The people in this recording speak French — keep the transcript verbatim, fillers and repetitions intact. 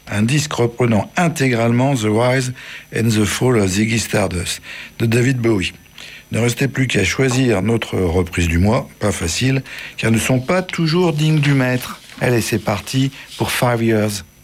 un disque reprenant intégralement The Rise and the Fall of Ziggy Stardust de David Bowie. Ne restait plus qu'à choisir notre reprise du mois, pas facile, car ne sont pas toujours dignes du maître. Allez, c'est parti pour Five Years.